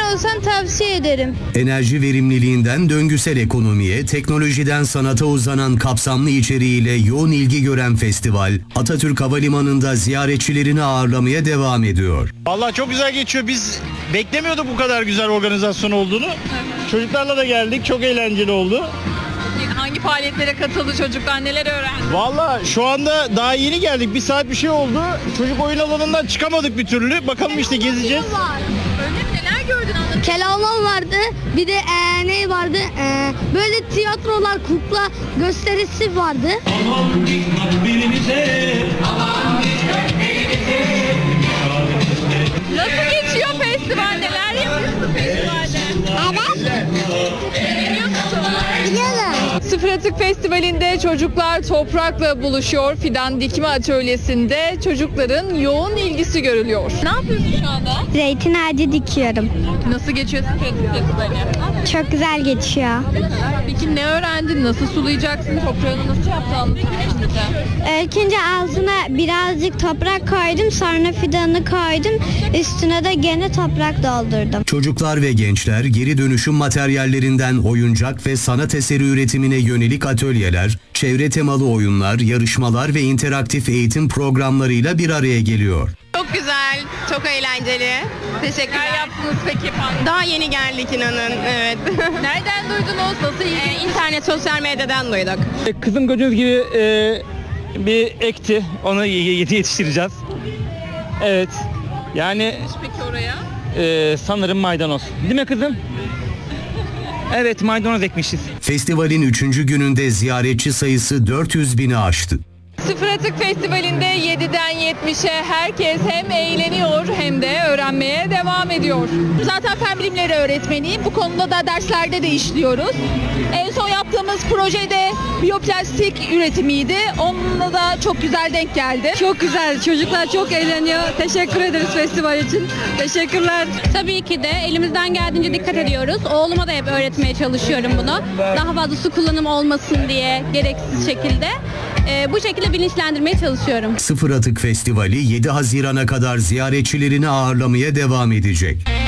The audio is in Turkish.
olsan tavsiye ederim. Enerji verimliliğinden döngüsel ekonomiye, teknolojiden sanata uzanan kapsamlı içeriğiyle yoğun ilgi gören festival, Atatürk Havalimanı'nda ziyaretçilerini ağırlamaya devam ediyor. Vallahi çok güzel geçiyor. Biz beklemiyorduk bu kadar güzel organizasyon olduğunu. Çocuklarla da geldik. Çok eğlenceli oldu. Hangi faaliyetlere katıldı çocuklar, neler öğrendi? Vallahi şu anda daha yeni geldik. Bir saat bir şey oldu. Çocuk oyun alanından çıkamadık bir türlü. Bakalım işte gezeceğiz. Öyle mi? Neler gördün, anladın? Keloğlan vardı. Bir de ne vardı? Böyle tiyatrolar, kukla gösterisi vardı. Nasıl geçiyor festival? Neler yapıyorsun festivalde? Biliyorum. Sıfır Atık Festivali'nde çocuklar toprakla buluşuyor. Fidan dikme atölyesinde çocukların yoğun ilgisi görülüyor. Ne yapıyorsun şu anda? Zeytin ağacı dikiyorum. Nasıl geçiyor Sıfır Atık Festivali? Çok güzel geçiyor. Peki ne öğrendin? Nasıl sulayacaksın? Toprağını nasıl yaptın? Anlatır mısın bize? İlk önce ağzına birazcık toprak koydum, sonra fidanı koydum, üstüne de gene toprak doldurdum. Çocuklar ve gençler geri dönüşüm materyallerinden oyuncak ve sanat eseri üretimine yönelik atölyeler, çevre temalı oyunlar, yarışmalar ve interaktif eğitim programlarıyla bir araya geliyor. Çok güzel, çok eğlenceli. Teşekkürler. Neler yaptınız peki? Daha yeni geldik inanın, evet. Nereden duydunuz? Nasıl ilgi? İnternet, sosyal medyadan duyduk. Kızım gördüğünüz gibi bir ekti. Onu yetiştireceğiz. Evet. Yani Peki oraya? sanırım maydanoz. Değil mi kızım? Evet, maydanoz ekmişiz. Festivalin 3. gününde ziyaretçi sayısı 400 bini aştı. Sıfır Atık Festivali'nde 7'den 70'e herkes hem eğleniyor hem de öğrenmeye devam ediyor. Zaten fen bilimleri öğretmeniyim. Bu konuda da derslerde de işliyoruz. En son yaptığımız projede biyoplastik üretimiydi. Onunla da çok güzel denk geldi. Çok güzel. Çocuklar çok eğleniyor. Teşekkür ederiz festival için. Teşekkürler. Tabii ki de elimizden geldiğince dikkat ediyoruz. Oğluma da hep öğretmeye çalışıyorum bunu. Daha fazla su kullanımı olmasın diye gereksiz şekilde. Bu şekilde bilinçlendirmeye çalışıyorum. Sıfır Atık Festivali 7 Haziran'a kadar ziyaretçilerini ağırlamaya devam edecek.